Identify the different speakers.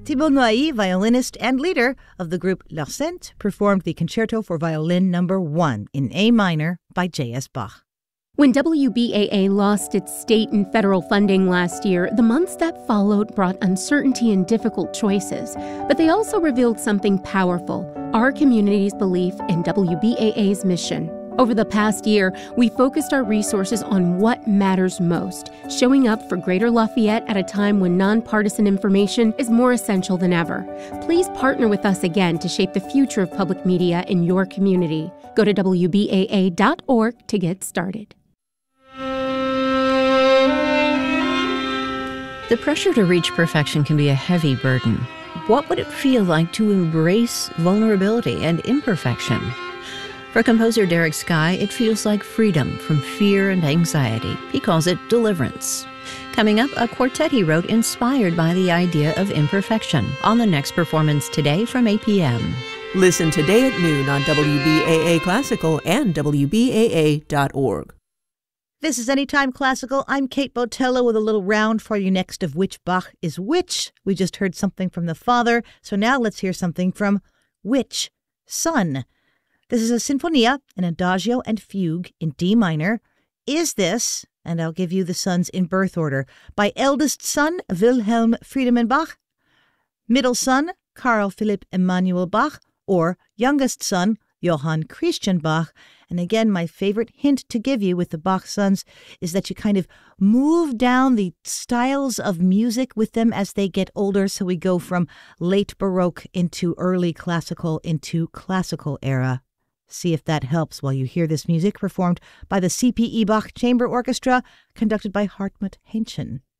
Speaker 1: Thibaut Noailly, violinist and leader of the group L'Arcente, performed the Concerto for Violin No. 1 in A minor by J.S. Bach.
Speaker 2: When WBAA lost its state and federal funding last year, the months that followed brought uncertainty and difficult choices. But they also revealed something powerful: our community's belief in WBAA's mission. Over the past year, we focused our resources on what matters most, showing up for Greater Lafayette at a time when nonpartisan information is more essential than ever. Please partner with us again to shape the future of public media in your community. Go to WBAA.org to get started.
Speaker 3: The pressure to reach perfection can be a heavy burden. What would it feel like to embrace vulnerability and imperfection? For composer Derek Skye, it feels like freedom from fear and anxiety. He calls it deliverance. Coming up, a quartet he wrote inspired by the idea of imperfection on the next performance today from 8 p.m.
Speaker 4: Listen today at noon on WBAA Classical and WBAA.org.
Speaker 1: This is Anytime Classical. I'm Kate Botello with a little round for you next of Which Bach is Which. We just heard something from the father, so now let's hear something from which son? This is a Sinfonia, an Adagio and Fugue in D minor. Is this, and I'll give you the sons in birth order, by eldest son Wilhelm Friedemann Bach, middle son Carl Philipp Emanuel Bach, or youngest son Johann Christian Bach. And again, my favorite hint to give you with the Bach sons is that you kind of move down the styles of music with them as they get older. So we go from late Baroque into early classical into classical era. See if that helps while you hear this music performed by the CPE Bach Chamber Orchestra, conducted by Hartmut Hentschen.